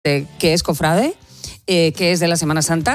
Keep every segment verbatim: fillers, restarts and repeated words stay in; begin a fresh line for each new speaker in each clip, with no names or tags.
eh, que es cofrade, eh, que es de la Semana Santa.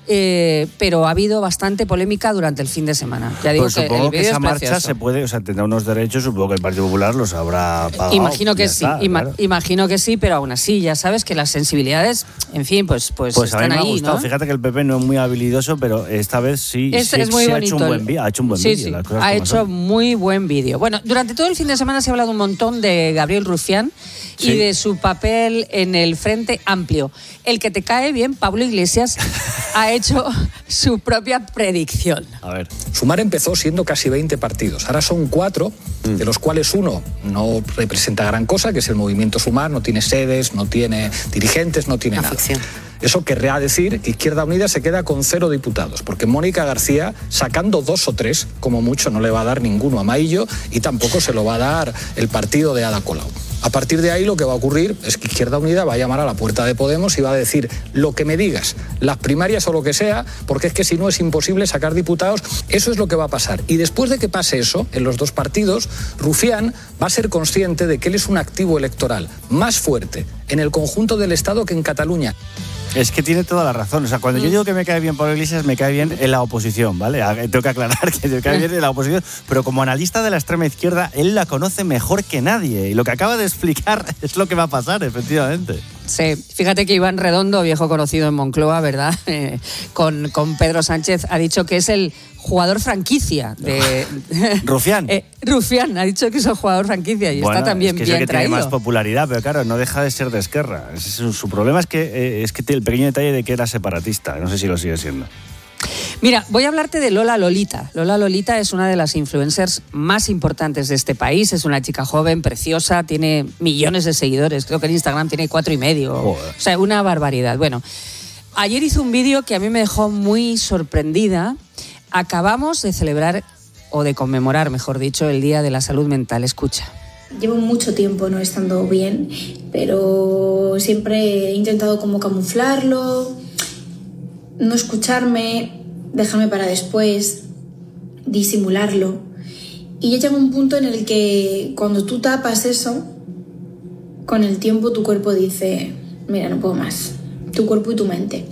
Eh, pero ha habido bastante polémica durante el fin de semana. Ya digo
pues
que
supongo
el
que
vídeo
esa
es
marcha
precioso.
se puede, o sea, tendrá unos derechos, supongo que el Partido Popular los habrá pagado.
Imagino que
ya
sí,
está,
ima-
claro.
imagino que sí, pero aún así, ya sabes que las sensibilidades, en fin, pues, pues,
Pues a mí
están
me ha
ahí,
gustado.
¿no?
Fíjate que el P P no es muy habilidoso, pero esta vez sí,
Es,
sí,
es muy
sí ha
bonito.
hecho un buen vídeo. Ha hecho un buen
sí,
vídeo.
sí,
las cosas
ha
como
hecho
son.
muy buen vídeo. Bueno, durante todo el fin de semana se ha hablado un montón de Gabriel Rufián
Sí.
y de su papel en el Frente Amplio. El que te cae bien, Pablo Iglesias, ha hecho su propia predicción.
A ver.
Sumar empezó siendo casi veinte partidos. Ahora son cuatro, mm. de los cuales uno no representa gran cosa, que es el Movimiento Sumar, no tiene sedes, no tiene dirigentes, no tiene
Una
nada.
ficción.
Eso querrá decir que Izquierda Unida se queda con cero diputados, porque Mónica García, sacando dos o tres, como mucho, no le va a dar ninguno a Maillo y tampoco se lo va a dar el partido de Ada Colau. A partir de ahí lo que va a ocurrir es que Izquierda Unida va a llamar a la puerta de Podemos y va a decir lo que me digas, las primarias o lo que sea, porque es que si no es imposible sacar diputados. Eso es lo que va a pasar. Y después de que pase eso, en los dos partidos, Rufián va a ser consciente de que él es un activo electoral más fuerte en el conjunto del Estado que en Cataluña.
Es que tiene toda la razón. O sea, cuando mm. yo digo que me cae bien Pablo Iglesias, me cae bien en la oposición, ¿vale? Tengo que aclarar que me cae bien en la oposición, pero como analista de la extrema izquierda, él la conoce mejor que nadie. Y lo que acaba de explicar es lo que va a pasar, efectivamente.
Sí, fíjate que Iván Redondo, viejo conocido en Moncloa, ¿verdad? Eh, con, con Pedro Sánchez, ha dicho que es el jugador franquicia de...
Rufián.
eh, Rufián, ha dicho que es el jugador franquicia y
bueno,
está también
es que
bien
es el que
traído.
tiene más popularidad, pero claro, no deja de ser de Esquerra. Es, su, su problema es que, eh, es que tiene el pequeño detalle de que era separatista. No sé si lo sigue siendo.
Mira, voy a hablarte de Lola Lolita. Lola Lolita es una de las influencers más importantes de este país. Es una chica joven, preciosa, tiene millones de seguidores. Creo que en Instagram tiene cuatro y medio.
Joder.
O sea, una barbaridad. Bueno, ayer hizo un vídeo que a mí me dejó muy sorprendida. Acabamos de celebrar, o de conmemorar, mejor dicho, el Día de la Salud Mental. Escucha.
Llevo mucho tiempo no estando bien, pero siempre he intentado como camuflarlo, no escucharme, dejarme para después, disimularlo. Y ya llega un punto en el que cuando tú tapas eso, con el tiempo tu cuerpo dice, mira, no puedo más. Tu cuerpo y tu mente.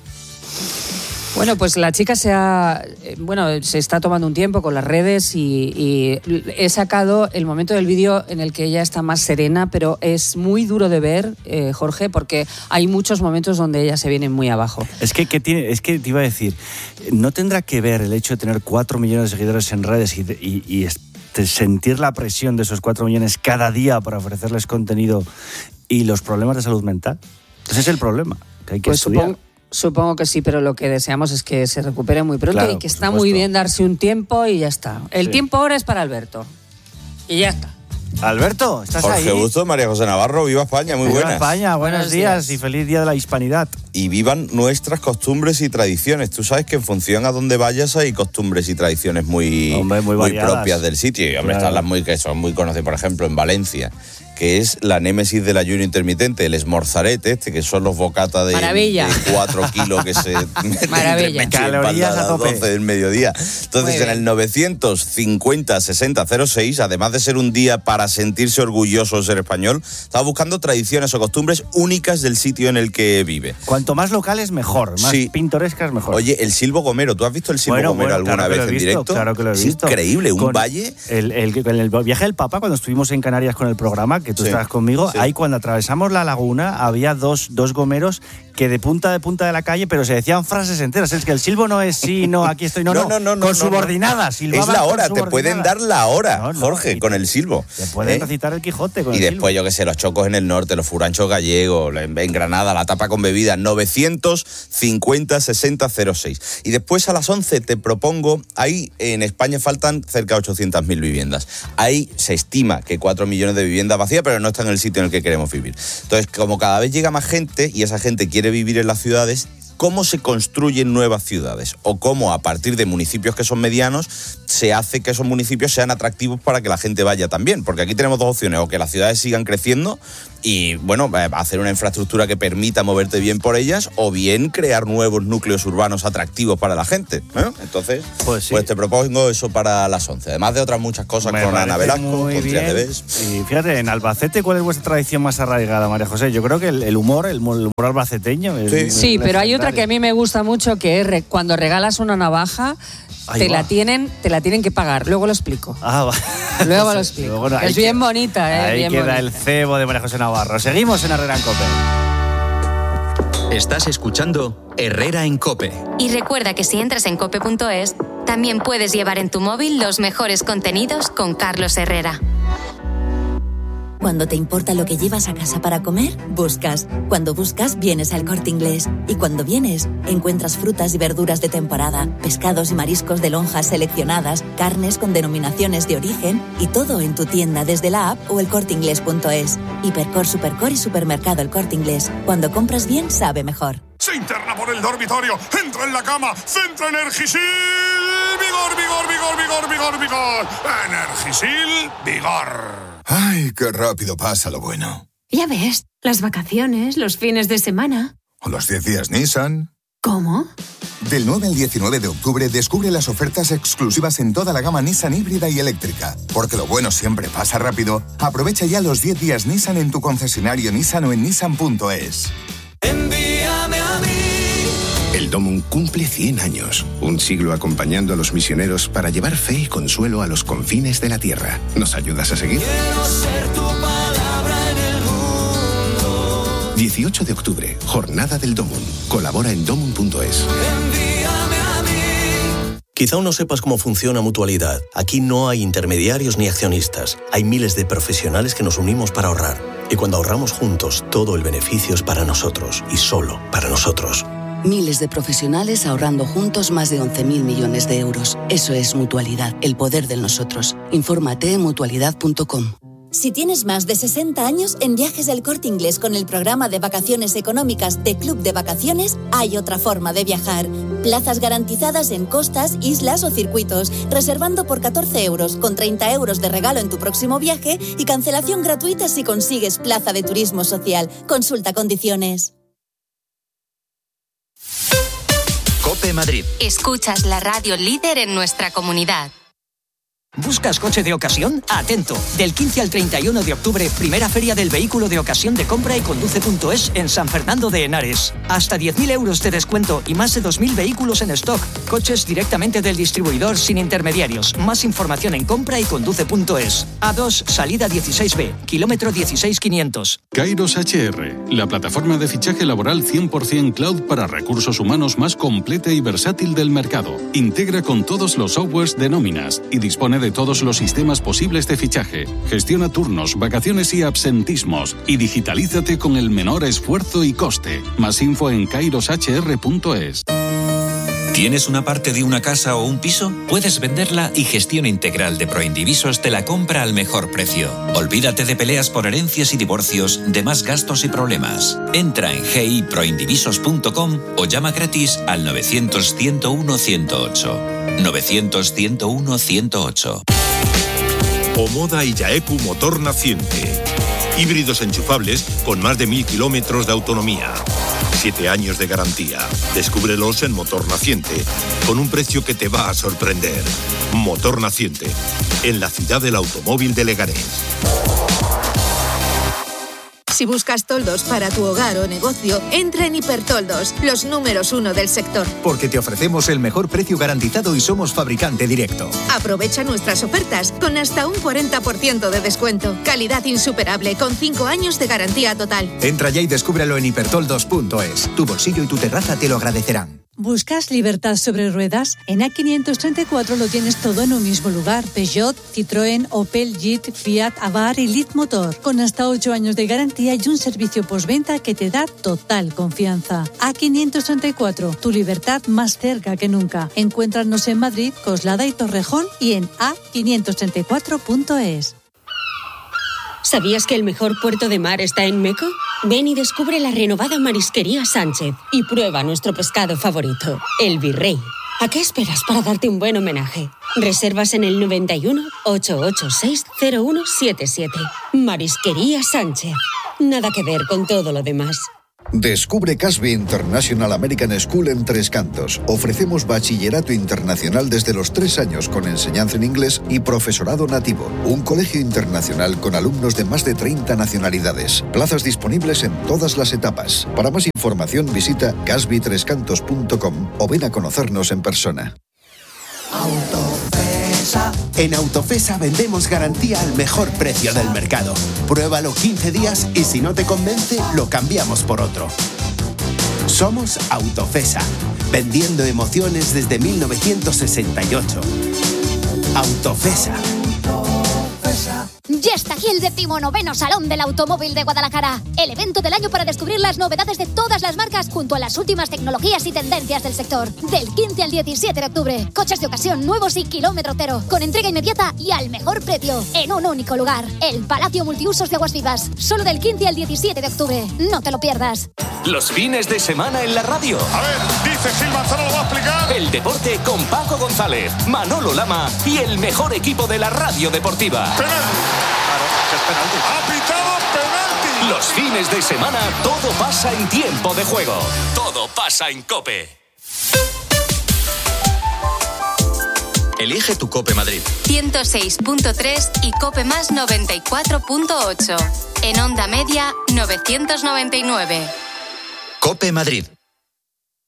Bueno, pues la chica se ha, bueno, se está tomando un tiempo con las redes y, y he sacado el momento del vídeo en el que ella está más serena, pero es muy duro de ver, eh, Jorge, porque hay muchos momentos donde ella se viene muy abajo.
Es que, que tiene, es que te iba a decir, ¿no tendrá que ver el hecho de tener cuatro millones de seguidores en redes y, y, y este, sentir la presión de esos cuatro millones cada día para ofrecerles contenido y los problemas de salud mental? Ese es el problema, que hay que
pues
estudiar.
Supongo, supongo que sí, pero lo que deseamos es que se recupere muy pronto,
claro,
y que está muy bien darse un tiempo y ya está. El
sí.
tiempo ahora es para Alberto. Y ya está.
Alberto, ¿estás
Jorge
ahí?
Jorge Busto, María José Navarro, viva España, muy
viva
buenas.
España, buenos, buenos días. días y feliz Día de la Hispanidad.
Y vivan nuestras costumbres y tradiciones. Tú sabes que en función a donde vayas hay costumbres y tradiciones muy,
hombre, muy,
muy propias del sitio. Y hombre,
claro.
están las muy que son muy conocidas, por ejemplo, en Valencia, que es la némesis del ayuno intermitente, el esmorzarete, este, que son los bocatas de, de cuatro kilos que se meten
Maravilla.
entre calorías a las doce del mediodía. Entonces, en el novecientos cincuenta sesenta cero seis, además de ser un día para sentirse orgulloso de ser español, estaba buscando tradiciones o costumbres únicas del sitio en el que vive.
Cuanto más locales, mejor. Más sí. pintorescas, mejor.
Oye, el silbo gomero, ¿tú has visto el silbo
bueno,
gomero
bueno,
alguna
claro
vez en
visto,
directo?
Claro que lo he
es
visto.
increíble, un
con
valle.
El, el, el, el viaje del Papa, cuando estuvimos en Canarias con el programa, que tú sí. estabas conmigo, sí. ahí cuando atravesamos la laguna había dos, dos gomeros que de punta de punta de la calle, pero se decían frases enteras. Es que el silbo no es sí, no, aquí estoy, no, no, no, no, no con no, subordinadas.
No. Es la hora, te pueden dar la hora, no, no, Jorge, con el silbo.
Te pueden ¿Eh? recitar el Quijote con
y
el
Y después,
silbo.
yo qué sé, los chocos en el norte, los furanchos gallegos, en Granada, la tapa con bebida, novecientos cincuenta sesenta cero seis. Y después a las once te propongo, ahí en España faltan cerca de ochocientas mil viviendas. Ahí se estima que cuatro millones de viviendas vacías, pero no está en el sitio en el que queremos vivir. Entonces, como cada vez llega más gente y esa gente quiere vivir en las ciudades, cómo se construyen nuevas ciudades o cómo a partir de municipios que son medianos se hace que esos municipios sean atractivos para que la gente vaya también, porque aquí tenemos dos opciones, o que las ciudades sigan creciendo y, bueno, hacer una infraestructura que permita moverte bien por ellas, o bien crear nuevos núcleos urbanos atractivos para la gente, ¿eh? Entonces, pues, sí. pues te propongo eso para las once, además de otras muchas cosas Me con Ana Velasco, con Trias de Bes.
Y fíjate, en Albacete, ¿cuál es vuestra tradición más arraigada, María José? Yo creo que el, el humor, el, el humor albaceteño. Es,
sí,
es
sí pero hay otra que a mí me gusta mucho, que es re, cuando regalas una navaja, Ahí te va. la tienen te la tienen que pagar. Luego lo explico. Ah, va. Luego lo explico. Bueno, es bien que, bonita, ¿eh?
Ahí
bien
queda
bonita.
el cebo de María José Navarro. Seguimos en Herrera en COPE.
Estás escuchando Herrera en COPE.
Y recuerda que si entras en cope punto es, también puedes llevar en tu móvil los mejores contenidos con Carlos Herrera.
Cuando te importa lo que llevas a casa para comer, buscas. Cuando buscas, vienes al Corte Inglés. Y cuando vienes, encuentras frutas y verduras de temporada, pescados y mariscos de lonjas seleccionadas, carnes con denominaciones de origen y todo en tu tienda desde la app o el corte inglés punto es. Hipercor, Supercor y Supermercado El Corte Inglés. Cuando compras bien, sabe mejor.
Se interna por el dormitorio, entra en la cama, centra Energisil. Vigor, vigor, vigor, vigor, vigor, vigor. Energisil, vigor.
Ay, qué rápido pasa lo bueno.
Ya ves, las vacaciones, los fines de semana.
¿O los diez días Nissan?
¿Cómo?
Del nueve al diecinueve de octubre descubre las ofertas exclusivas en toda la gama Nissan híbrida y eléctrica. Porque lo bueno siempre pasa rápido. Aprovecha ya los diez días Nissan en tu concesionario Nissan o en nissan punto es.
Envíame a mí. El Domum cumple cien años, un siglo acompañando a los misioneros para llevar fe y consuelo a los confines de la tierra. ¿Nos ayudas a seguir?
Quiero ser tu palabra en el mundo.
dieciocho de octubre, Jornada del Domum. Colabora en domum punto es.
Envíame a mí.
Quizá aún no sepas cómo funciona Mutualidad. Aquí no hay intermediarios ni accionistas. Hay miles de profesionales que nos unimos para ahorrar. Y cuando ahorramos juntos, todo el beneficio es para nosotros y solo para nosotros.
Miles de profesionales ahorrando juntos más de once mil millones de euros. Eso es Mutualidad, el poder del nosotros. Infórmate en mutualidad punto com.
Si tienes más de sesenta años, en Viajes del Corte Inglés con el programa de vacaciones económicas de Club de Vacaciones, hay otra forma de viajar. Plazas garantizadas en costas, islas o circuitos, reservando por catorce euros, con treinta euros de regalo en tu próximo viaje y cancelación gratuita si consigues plaza de turismo social. Consulta condiciones.
COPE Madrid.
Escuchas la radio líder en nuestra comunidad.
¿Buscas coche de ocasión? Atento. Del quince al treinta y uno de octubre, primera feria del vehículo de ocasión de compra y conduce punto es en San Fernando de Henares. Hasta diez mil euros de descuento y más de dos mil vehículos en stock. Coches directamente del distribuidor sin intermediarios. Más información en compra y conduce punto es. A dos, salida dieciséis B, kilómetro dieciséis mil quinientos.
Kairos H R, la plataforma de fichaje laboral cien por ciento cloud para recursos humanos más completa y versátil del mercado. Integra con todos los softwares de nóminas y dispone de de todos los sistemas posibles de fichaje. Gestiona turnos, vacaciones y absentismos y digitalízate con el menor esfuerzo y coste. Más info en kairos h r punto es.
¿Tienes una parte de una casa o un piso? Puedes venderla y Gestión Integral de Proindivisos te la compra al mejor precio. Olvídate de peleas por herencias y divorcios, de más gastos y problemas. Entra en g i proindivisos punto com o llama gratis al novecientos, ciento uno, ciento ocho. novecientos, ciento uno, ciento ocho.
Omoda y Yaeku Motor Naciente. Híbridos enchufables con más de mil kilómetros de autonomía. Siete años de garantía. Descúbrelos en Motor Naciente, con un precio que te va a sorprender. Motor Naciente, en la ciudad del automóvil de Leganés.
Si buscas toldos para tu hogar o negocio, entra en Hipertoldos, los números uno del sector.
Porque te ofrecemos el mejor precio garantizado y somos fabricante directo.
Aprovecha nuestras ofertas con hasta un cuarenta por ciento de descuento. Calidad insuperable con cinco años de garantía total.
Entra ya y descúbrelo en hipertoldos punto es. Tu bolsillo y tu terraza te lo agradecerán.
¿Buscas libertad sobre ruedas? En A quinientos treinta y cuatro lo tienes todo en un mismo lugar. Peugeot, Citroën, Opel, Jeep, Fiat, Abarth y Leadmotor. Con hasta ocho años de garantía y un servicio postventa que te da total confianza. A quinientos treinta y cuatro, tu libertad más cerca que nunca. Encuéntranos en Madrid, Coslada y Torrejón y en a quinientos treinta y cuatro punto es.
¿Sabías que el mejor puerto de mar está en Meco? Ven y descubre la renovada Marisquería Sánchez y prueba nuestro pescado favorito, el virrey. ¿A qué esperas para darte un buen homenaje? Reservas en el noventa y uno, ochocientos ochenta y seis, cero uno siete siete. Marisquería Sánchez. Nada que ver con todo lo demás.
Descubre Casby International American School en Tres Cantos. Ofrecemos bachillerato internacional desde los tres años con enseñanza en inglés y profesorado nativo. Un colegio internacional con alumnos de más de treinta nacionalidades. Plazas disponibles en todas las etapas. Para más información visita casby tres cantos punto com o ven a conocernos en persona.
Autofesa. En Autofesa vendemos garantía al mejor precio del mercado. Pruébalo quince días y si no te convence, lo cambiamos por otro. Somos Autofesa, vendiendo emociones desde mil novecientos sesenta y ocho. Autofesa.
Ya está aquí el decimonoveno Salón del Automóvil de Guadalajara. El evento del año para descubrir las novedades de todas las marcas junto a las últimas tecnologías y tendencias del sector. Del quince al diecisiete de octubre. Coches de ocasión nuevos y kilómetro cero. Con entrega inmediata y al mejor precio. En un único lugar. El Palacio Multiusos de Aguas Vivas. Solo del quince al diecisiete de octubre. No te lo pierdas.
Los fines de semana en la radio.
A ver, dice Gil Manzano, ¿lo va a explicar?
El deporte con Paco González, Manolo Lama y el mejor equipo de la radio deportiva.
¡Penalti!
Claro, es penalti.
¡Ha pitado penalti!
Los fines de semana todo pasa en tiempo de juego. Todo pasa en COPE.
Elige tu COPE Madrid.
ciento seis punto tres y COPE más noventa y cuatro punto ocho. En onda media, novecientos noventa y nueve.
COPE Madrid.